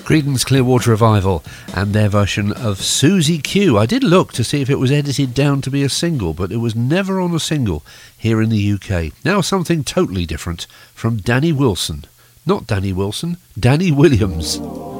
Creedence Clearwater Revival and their version of Susie Q. I did look to see if it was edited down to be a single, but it was never on a single here in the UK. Now something totally different from Danny Wilson. Not Danny Wilson, Danny Williams.